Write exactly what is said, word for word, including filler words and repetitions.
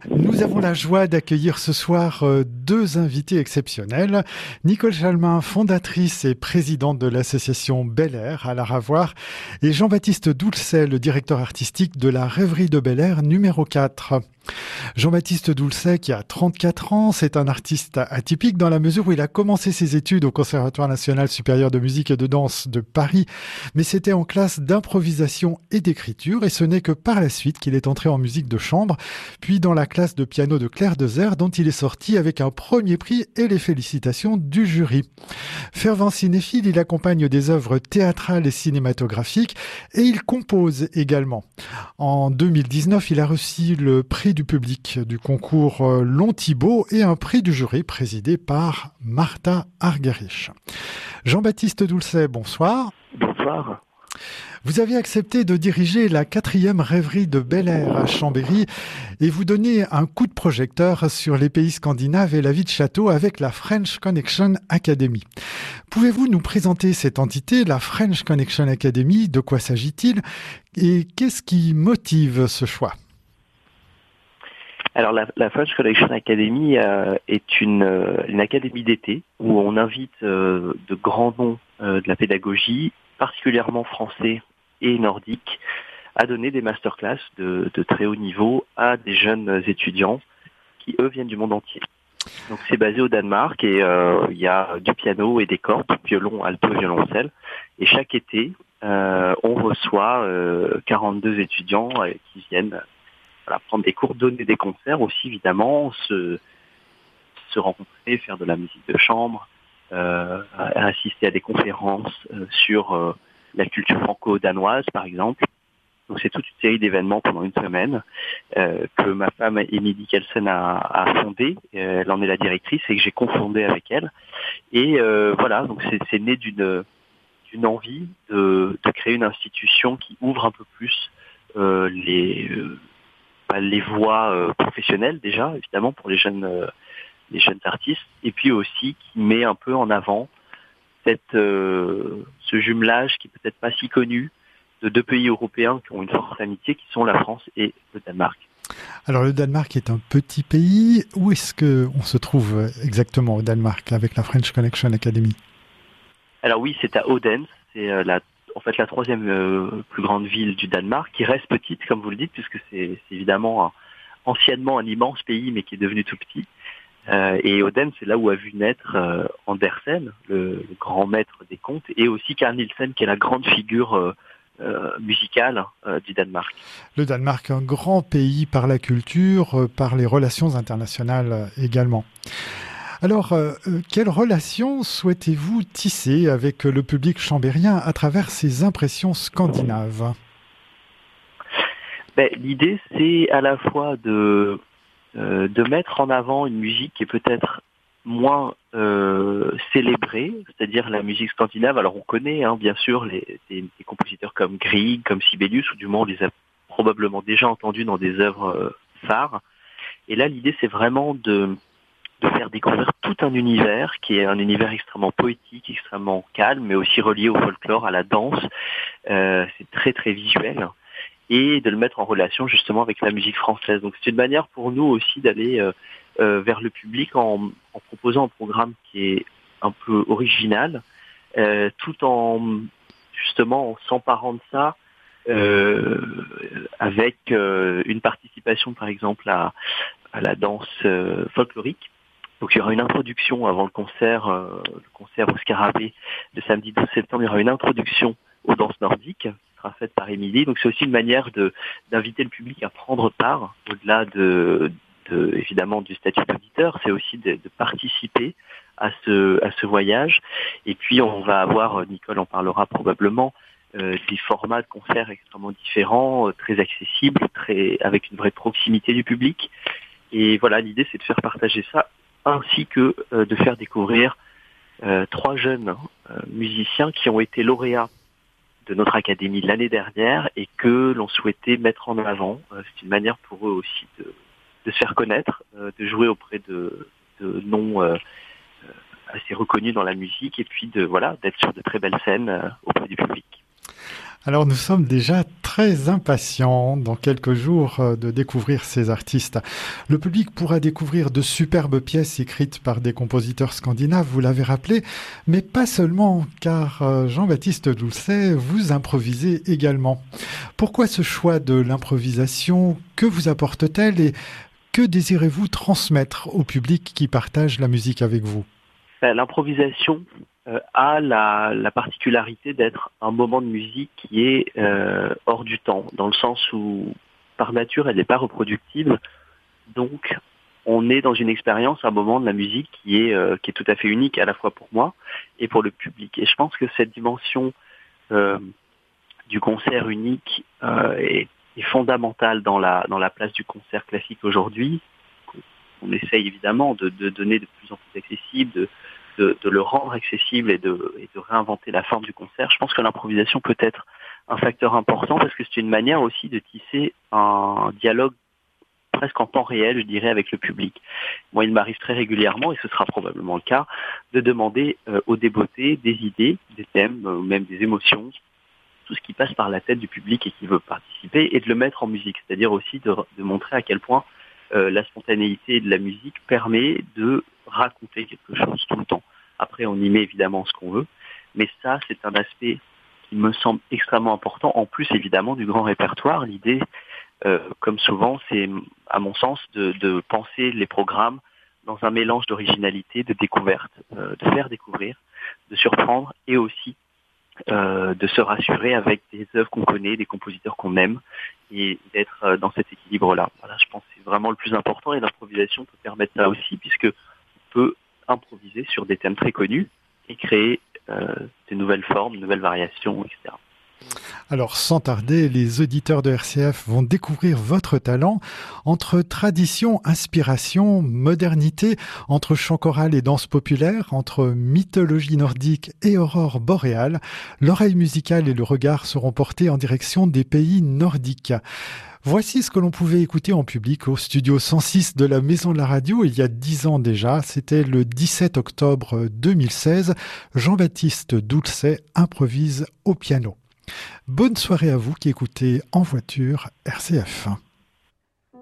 Nous avons la joie d'accueillir ce soir euh, deux invités exceptionnels. Nicole Jalmin, fondatrice et présidente de l'association Bel Air à la Ravoire, et Jean-Baptiste Doulcet, le directeur artistique de la Rêverie de Bel Air numéro quatre. Jean-Baptiste Doulcet, qui a trente-quatre ans, c'est un artiste atypique dans la mesure où il a commencé ses études au Conservatoire national supérieur de musique et de danse de Paris, mais c'était en classe d'improvisation et d'écriture, et ce n'est que par la suite qu'il est entré en musique de chambre, puis dans la classe de piano de Claire Dezer, dont il est sorti avec un premier prix et les félicitations du jury. Fervent cinéphile, il accompagne des œuvres théâtrales et cinématographiques, et il compose également. En deux mille dix-neuf, il a reçu le prix du public du concours Long Thibault et un prix du jury présidé par Martha Argerich. Jean-Baptiste Doulcet, bonsoir. Bonsoir. Vous avez accepté de diriger la quatrième rêverie de Bel Air à Chambéry et vous donner un coup de projecteur sur les pays scandinaves et la vie de château avec la French Connection Academy. Pouvez-vous nous présenter cette entité, la French Connection Academy? De quoi s'agit-il et qu'est-ce qui motive ce choix? Alors la, la French Connection Academy euh, est une, euh, une académie d'été où on invite euh, de grands noms euh, de la pédagogie, particulièrement français et nordiques, à donner des masterclass de, de très haut niveau à des jeunes étudiants qui, eux, viennent du monde entier. Donc c'est basé au Danemark et euh, il y a du piano et des cordes, violon, alto et violoncelle. Et chaque été, euh, on reçoit euh, quarante-deux étudiants euh, qui viennent voilà, prendre des cours, donner des concerts aussi, évidemment, se, se rencontrer, faire de la musique de chambre, euh, assister à des conférences euh, sur euh, la culture franco-danoise, par exemple. Donc c'est toute une série d'événements pendant une semaine euh, que ma femme Émilie Kelsen a, a fondé. Euh, elle en est la directrice et que j'ai cofondé avec elle. Et euh, voilà, donc c'est, c'est né d'une, d'une envie de, de créer une institution qui ouvre un peu plus euh, les... Euh, les voies euh, professionnelles déjà, évidemment, pour les jeunes, euh, les jeunes artistes, et puis aussi qui met un peu en avant cette, euh, ce jumelage qui est peut-être pas si connu de deux pays européens qui ont une forte amitié, qui sont la France et le Danemark. Alors le Danemark est un petit pays. Où est-ce qu'on se trouve exactement au Danemark avec la French Connection Academy? Alors oui, c'est à Odense, c'est euh, la en fait la troisième euh, plus grande ville du Danemark, qui reste petite, comme vous le dites, puisque c'est, c'est évidemment un, anciennement un immense pays, mais qui est devenu tout petit. Euh, et Odense, c'est là où a vu naître euh, Andersen, le, le grand maître des contes, et aussi Carl Nielsen, qui est la grande figure euh, euh, musicale euh, du Danemark. Le Danemark, un grand pays par la culture, euh, par les relations internationales euh, également. Alors, euh, quelle relation souhaitez-vous tisser avec le public chambérien à travers ces impressions scandinaves? Ben, l'idée, c'est à la fois de, euh, de mettre en avant une musique qui est peut-être moins euh, célébrée, c'est-à-dire la musique scandinave. Alors, on connaît hein, bien sûr les, des, des compositeurs comme Grieg, comme Sibelius, ou du moins on les a probablement déjà entendus dans des œuvres euh, phares. Et là, l'idée, c'est vraiment de... de faire découvrir tout un univers qui est un univers extrêmement poétique, extrêmement calme, mais aussi relié au folklore, à la danse. Euh, c'est très très visuel. Et de le mettre en relation justement avec la musique française. Donc c'est une manière pour nous aussi d'aller euh, euh, vers le public en, en proposant un programme qui est un peu original, euh, tout en justement en s'emparant de ça, euh, avec euh, une participation par exemple à, à la danse euh, folklorique. Donc il y aura une introduction avant le concert, euh, le concert au Scarabée le samedi douze septembre, il y aura une introduction aux danses nordiques qui sera faite par Émilie. Donc c'est aussi une manière de d'inviter le public à prendre part, au-delà de, de évidemment du statut d'auditeur, c'est aussi de, de participer à ce à ce voyage. Et puis on va avoir, Nicole en parlera probablement, euh, des formats de concerts extrêmement différents, euh, très accessibles, très avec une vraie proximité du public. Et voilà, l'idée c'est de faire partager ça, ainsi que euh, de faire découvrir euh, trois jeunes euh, musiciens qui ont été lauréats de notre académie l'année dernière et que l'on souhaitait mettre en avant. Euh, c'est une manière pour eux aussi de, de se faire connaître, euh, de jouer auprès de, de noms euh, assez reconnus dans la musique et puis de voilà d'être sur de très belles scènes euh, auprès du public. Alors nous sommes déjà très impatients dans quelques jours de découvrir ces artistes. Le public pourra découvrir de superbes pièces écrites par des compositeurs scandinaves, vous l'avez rappelé, mais pas seulement, car Jean-Baptiste Doulcet, vous improvisez également. Pourquoi ce choix de l'improvisation? Que vous apporte-t-elle et que désirez-vous transmettre au public qui partage la musique avec vous? L'improvisation euh, a la, la particularité d'être un moment de musique qui est euh, hors du temps, dans le sens où, par nature, elle n'est pas reproductible. Donc, on est dans une expérience, un moment de la musique qui est, euh, qui est tout à fait unique, à la fois pour moi et pour le public. Et je pense que cette dimension euh, du concert unique euh, est, est fondamentale dans la, dans la place du concert classique aujourd'hui. On essaye évidemment de, de donner de plus en plus accessible, de De, de le rendre accessible et de, et de réinventer la forme du concert. Je pense que l'improvisation peut être un facteur important parce que c'est une manière aussi de tisser un dialogue presque en temps réel, je dirais, avec le public. Moi, il m'arrive très régulièrement, et ce sera probablement le cas, de demander euh, aux débeautés des idées, des thèmes, euh, même des émotions, tout ce qui passe par la tête du public et qui veut participer, et de le mettre en musique. C'est-à-dire aussi de, de montrer à quel point euh, la spontanéité de la musique permet de raconter quelque chose tout le temps. Après, on y met évidemment ce qu'on veut, mais ça, c'est un aspect qui me semble extrêmement important, en plus évidemment du grand répertoire. L'idée, euh, comme souvent, c'est, à mon sens, de, de penser les programmes dans un mélange d'originalité, de découverte, euh, de faire découvrir, de surprendre, et aussi euh, de se rassurer avec des œuvres qu'on connaît, des compositeurs qu'on aime, et d'être euh, dans cet équilibre-là. Voilà, je pense que c'est vraiment le plus important, et l'improvisation peut permettre ça aussi, puisque peut improviser sur des thèmes très connus et créer euh, de nouvelles formes, de nouvelles variations, et cetera. Alors, sans tarder, les auditeurs de R C F vont découvrir votre talent entre tradition, inspiration, modernité, entre chant choral et danse populaire, entre mythologie nordique et aurore boréale. L'oreille musicale et le regard seront portés en direction des pays nordiques. Voici ce que l'on pouvait écouter en public au studio cent six de la Maison de la Radio il y a dix ans déjà. C'était le dix-sept octobre deux mille seize. Jean-Baptiste Doulcet improvise au piano. Bonne soirée à vous qui écoutez en voiture R C F.